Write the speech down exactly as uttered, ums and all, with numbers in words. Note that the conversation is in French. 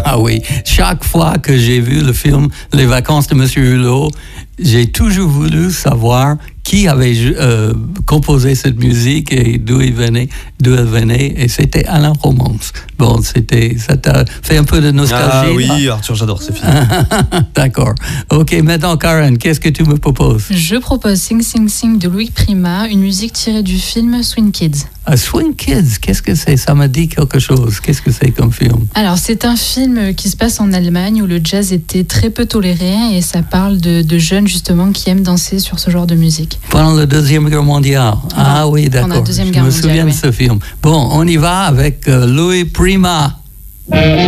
Ah oui, chaque fois que j'ai vu le film Les vacances de Monsieur Hulot, j'ai toujours voulu savoir qui avait euh, composé cette musique et d'où il venait, d'où elle venait, et c'était Alain Romance. Bon, c'était, ça t'a fait un peu de nostalgie. Ah oui, là? Arthur, j'adore ces films. D'accord. Ok, maintenant Karen, qu'est-ce que tu me proposes? Je propose Sing Sing Sing de Louis Prima, une musique tirée du film Swing Kids. Ah, Swing Kids, qu'est-ce que c'est? Ça m'a dit quelque chose. Qu'est-ce que c'est comme film? Alors, c'est un film qui se passe en Allemagne où le jazz était très peu toléré et ça parle de, de jeunes justement qui aiment danser sur ce genre de musique. Pendant la Deuxième Guerre mondiale. Ah Pendant, oui, d'accord. Pendant la Deuxième Je Guerre me mondiale, souviens oui. de ce film. Bon, on y va avec euh, Louis Prima.